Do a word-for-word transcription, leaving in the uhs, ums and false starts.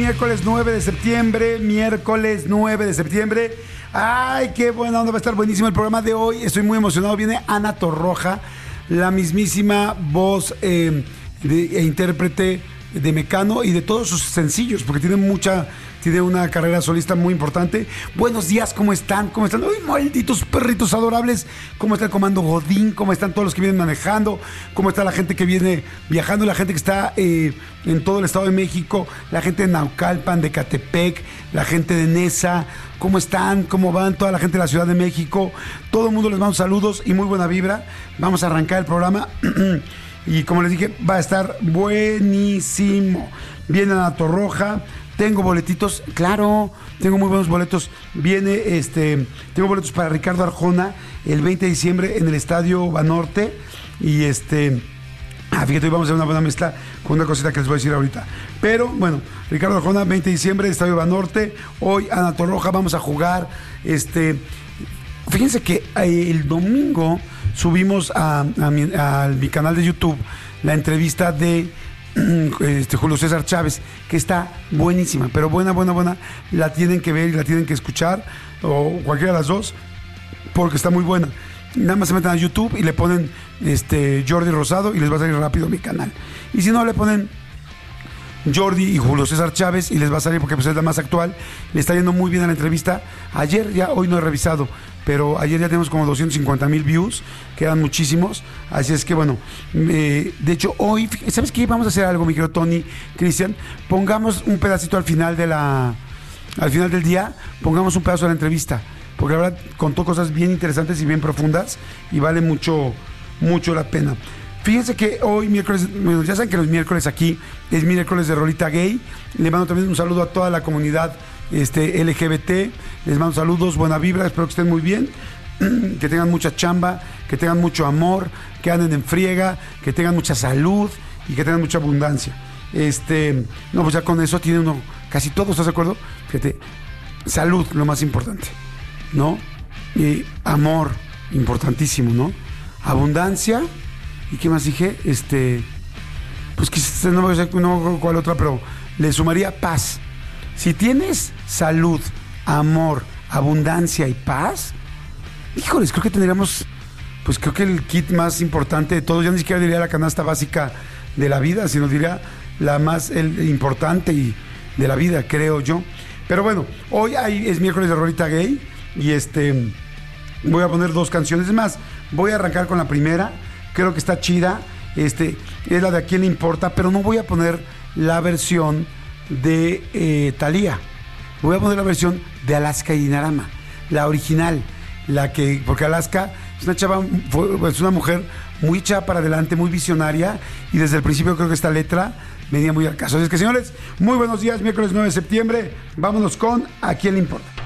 miércoles nueve de septiembre, miércoles nueve de septiembre. Ay, qué buena onda, va a estar buenísimo el programa de hoy. Estoy muy emocionado. Viene Ana Torroja, la mismísima voz eh, de, e intérprete de Mecano y de todos sus sencillos, porque tiene mucha, tiene una carrera solista muy importante. Buenos días, ¿cómo están? ¿Cómo están? ¡Ay, malditos perritos adorables! ¿Cómo está el comando Godín? ¿Cómo están todos los que vienen manejando? ¿Cómo está la gente que viene viajando? La gente que está eh, en todo el Estado de México, la gente de Naucalpan, de Catepec, la gente de Nesa. ¿Cómo están? ¿Cómo van? Toda la gente de la Ciudad de México. Todo el mundo les mando saludos y muy buena vibra. Vamos a arrancar el programa. Y como les dije, va a estar buenísimo. Viene Ana Torroja. Tengo boletitos, claro, tengo muy buenos boletos. Viene, este, tengo boletos para Ricardo Arjona el veinte de diciembre en el Estadio Banorte. Y este, ah, fíjate, hoy vamos a hacer una buena mezcla con una cosita que les voy a decir ahorita. Pero bueno, Ricardo Arjona, veinte de diciembre, Estadio Banorte. Hoy Ana Torroja, vamos a jugar. Este, fíjense que el domingo subimos a, a, mi, a mi canal de YouTube la entrevista de este, Julio César Chávez, que está buenísima, pero buena, buena, buena. La tienen que ver y la tienen que escuchar, o cualquiera de las dos, porque está muy buena. Nada más se meten a YouTube y le ponen este, Jordi Rosado y les va a salir rápido mi canal. Y si no, le ponen Jordi y Julio César Chávez y les va a salir, porque pues es la más actual. Le está yendo muy bien a la entrevista. Ayer ya, hoy no he revisado, pero ayer ya tenemos como doscientos cincuenta mil views, quedan muchísimos. Así es que bueno, eh, de hecho hoy, ¿sabes qué? Vamos a hacer algo, mi querido Tony, Cristian. Pongamos un pedacito al final de la, al final del día, pongamos un pedazo de la entrevista, porque la verdad contó cosas bien interesantes y bien profundas y vale mucho, mucho la pena. Fíjense que hoy miércoles, bueno, ya saben que los miércoles aquí es miércoles de Rolita Gay. Le mando también un saludo a toda la comunidad este, L G B T. Les mando saludos, buena vibra, espero que estén muy bien, que tengan mucha chamba, que tengan mucho amor, que anden en friega, que tengan mucha salud y que tengan mucha abundancia. Este, no, pues ya con eso tiene uno casi todo, ¿estás de acuerdo? Fíjate, salud, lo más importante, ¿no? Y amor, importantísimo, ¿no? Abundancia. ¿Y qué más dije? Este, pues quizás no sé no, cuál otra, pero le sumaría paz. Si tienes salud, amor, abundancia y paz, híjoles, creo que tendríamos, pues creo que el kit más importante de todos. Ya ni siquiera diría la canasta básica de la vida, sino diría la más el, importante y de la vida, creo yo. Pero bueno, hoy hay, es miércoles de Rolita Gay y este, voy a poner dos canciones más. Voy a arrancar con la primera. Creo que está chida, este, es la de A Quién Le Importa, pero no voy a poner la versión de eh, Thalía. Voy a poner la versión de Alaska y Dinarama, la original, la que, porque Alaska es una chava, es una mujer muy echada para adelante, muy visionaria, y desde el principio creo que esta letra venía muy al caso. Así es que, señores, muy buenos días, miércoles nueve de septiembre, vámonos con A Quién Le Importa.